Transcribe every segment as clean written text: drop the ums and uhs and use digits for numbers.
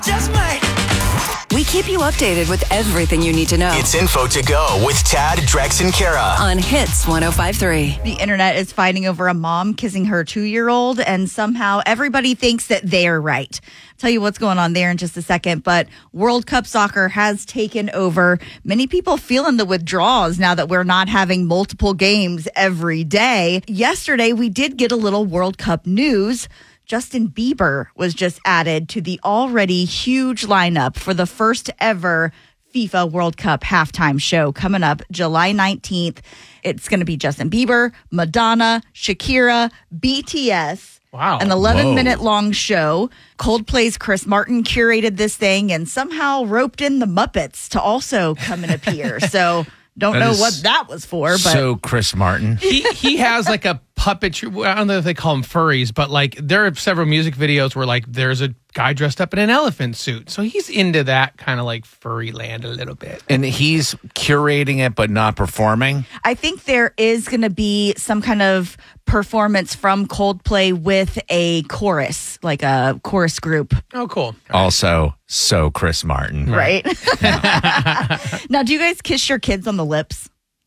Just might. We keep you updated with everything you need to know. It's Info to Go with Tad, Drex, and Kara. On Hits 105.3. The internet is fighting over a mom kissing her 2-year-old, and somehow everybody thinks that they're right. I'll tell you what's going on there in just a second, but World Cup soccer has taken over. Many people feeling the withdrawals now that we're not having multiple games every day. Yesterday, we did get a little World Cup news. Justin Bieber was just added to the already huge lineup for the first ever FIFA World Cup halftime show coming up July 19th. It's going to be Justin Bieber, Madonna, Shakira, BTS. Wow. An 11-minute long show. Coldplay's Chris Martin curated this thing and somehow roped in the Muppets to also come and appear. So don't know what that was for. But So Chris Martin. He has like a puppet. I don't know if they call them furries, but like there are several music videos where like there's a guy dressed up in an elephant suit. So he's into that kind of like furry land a little bit. And he's curating it but not performing. I think there is going to be some kind of performance from Coldplay with a chorus, like a chorus group. Oh, cool. Also, so Chris Martin. Right? Now, do you guys kiss your kids on the lips?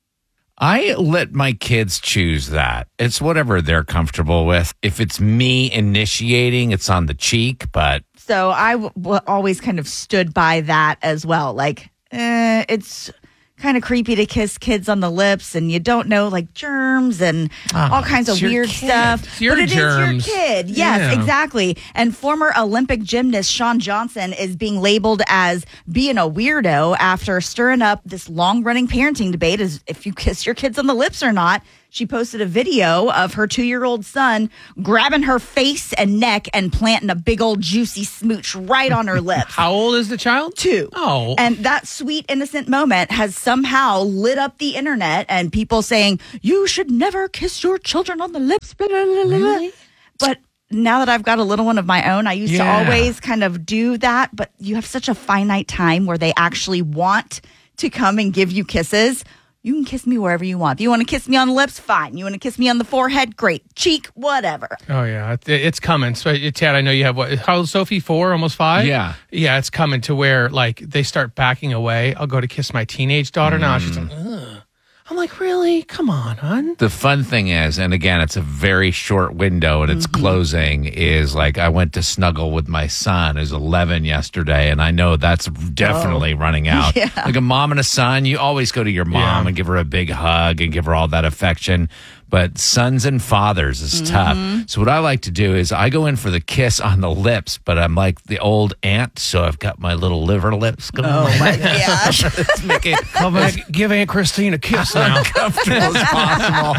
I let my kids choose that. It's whatever they're comfortable with. If it's me initiating, it's on the cheek, but So I always kind of stood by that as well. Like, it's kind of creepy to kiss kids on the lips, and you don't know like germs and all kinds of your weird kid. stuff. It's your but germs. It is your kid. Yes, Yeah. exactly. And former Olympic gymnast Shawn Johnson is being labeled as being a weirdo after stirring up this long-running parenting debate as if you kiss your kids on the lips or not. She posted a video of her 2-year-old son grabbing her face and neck and planting a big old juicy smooch right on her lips. How old is the child? 2. Oh. And that sweet, innocent moment has somehow lit up the internet and people saying, you should never kiss your children on the lips. Blah, blah, blah, blah. Really? But now that I've got a little one of my own, I used to always kind of do that. But you have such a finite time where they actually want to come and give you kisses. You can kiss me wherever you want. If you want to kiss me on the lips, fine. You want to kiss me on the forehead, great. Cheek, whatever. Oh, yeah. It's coming. So, Tad, I know you have what? How old is Sophie? 4, almost 5? Yeah. Yeah, it's coming to where, like, they start backing away. I'll go to kiss my teenage daughter now. She's like, ugh. I'm like, really? Come on, hon. the fun thing is, and again, it's a very short window and it's closing, is like I went to snuggle with my son who's 11 yesterday, and I know that's definitely running out. Yeah. Like a mom and a son, you always go to your mom and give her a big hug and give her all that affection. But sons and fathers is tough. So what I like to do is I go in for the kiss on the lips, but I'm like the old aunt, so I've got my little liver lips going. Oh, my gosh. Let's make it Come back, give Aunt Christine a kiss now. comfortable as possible.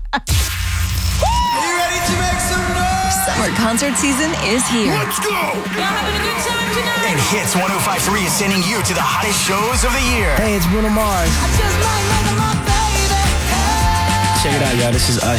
Are you ready to make some noise? Summer concert season is here. Let's go! And Hits 105.3 is sending you to the hottest shows of the year. Hey, it's Bruno Mars. Check it out, y'all. This is